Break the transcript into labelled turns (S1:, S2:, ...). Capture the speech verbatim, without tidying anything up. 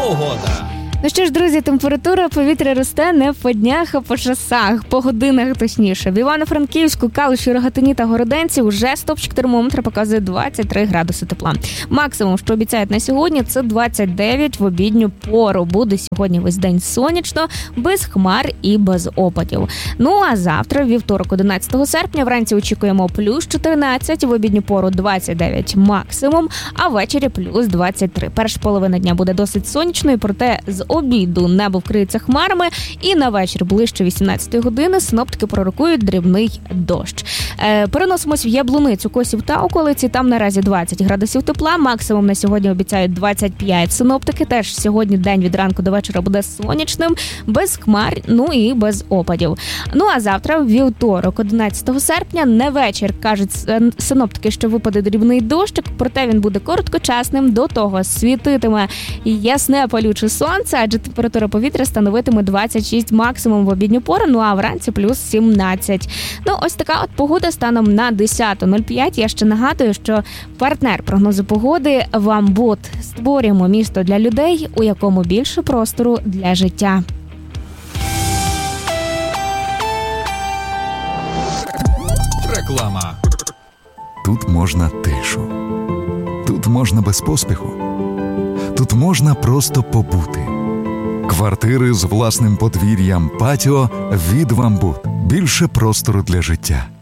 S1: Погода.
S2: Ну що ж, друзі, температура повітря росте не по днях, а по часах, по годинах точніше. В Івано-Франківську, Калуші, Рогатині та Городенці вже стопчик термометра показує двадцять три градуси тепла. Максимум, що обіцяють на сьогодні, це двадцять дев'ять в обідню пору. Буде сьогодні весь день сонячно, без хмар і без опадів. Ну а завтра, вівторок, одинадцятого серпня, вранці очікуємо плюс чотирнадцять, в обідню пору двадцять дев'ять максимум, а ввечері плюс двадцять три. Перша половина дня буде досить сонячною, проте з обіду небо вкриється хмарами, і на вечір ближче вісімнадцятої години синоптики пророкують дрібний дощ. Е, переносимось в Яблуницю, Косів та околиці. Там наразі двадцять градусів тепла. Максимум на сьогодні обіцяють двадцять п'ять синоптики. Теж сьогодні день від ранку до вечора буде сонячним, без хмар, ну і без опадів. Ну а завтра, вівторок, одинадцятого серпня, на вечір, кажуть синоптики, що випаде дрібний дощик, проте він буде короткочасним. До того світитиме ясне палюче сонце, адже температура повітря становитиме двадцять шість максимум в обідню пору, ну а вранці плюс сімнадцять. Ну, ось така от погода станом на десята нуль п'ять. Я ще нагадую, що партнер прогнозу погоди «Вамбут». Створюємо місто для людей, у якому більше простору для життя.
S1: Реклама.
S3: Тут можна тишу. Тут можна без поспіху. Тут можна просто побути. Квартири з власним подвір'ям, патіо від «Вамбут». Більше простору для життя.